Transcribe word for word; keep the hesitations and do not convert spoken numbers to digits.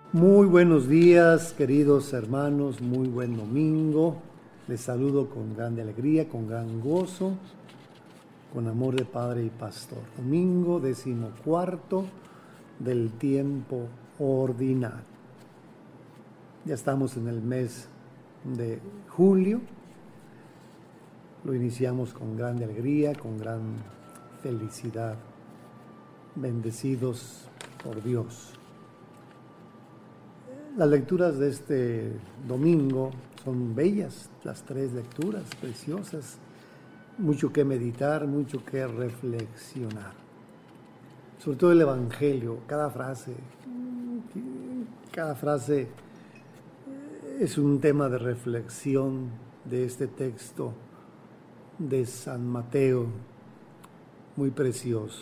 Muy buenos días, queridos hermanos, muy buen domingo. Les saludo con grande alegría, con gran gozo, con amor de Padre y Pastor. Domingo decimocuarto del tiempo ordinario. Ya estamos en el mes de julio. Lo iniciamos con grande alegría, con gran felicidad. Bendecidos por Dios. Las lecturas de este domingo son bellas, las tres lecturas preciosas, mucho que meditar, mucho que reflexionar. Sobre todo el Evangelio, cada frase, cada frase es un tema de reflexión de este texto de San Mateo, muy precioso.